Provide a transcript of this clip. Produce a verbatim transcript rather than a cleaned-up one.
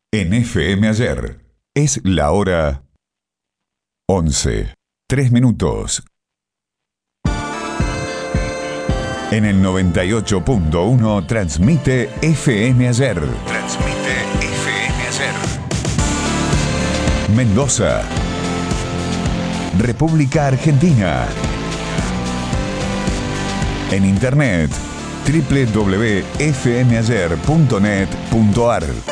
En F M Ayer es la hora once, tres minutos. En el noventa y ocho punto uno transmite F M Ayer. Transmite F M Ayer. Mendoza, República Argentina. En internet, doble u doble u doble u punto f m ayer punto net punto a r.